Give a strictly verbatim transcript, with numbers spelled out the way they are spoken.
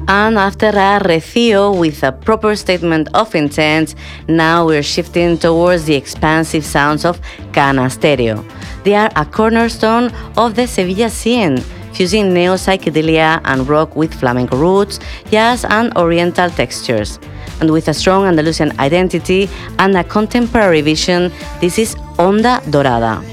And after a Recio with a proper statement of intent, now we're shifting towards the expansive sounds of Cana Stereo. They are a cornerstone of the Sevilla scene, fusing neo-psychedelia and rock with flamenco roots, jazz and oriental textures. And with a strong Andalusian identity and a contemporary vision, this is Onda Dorada.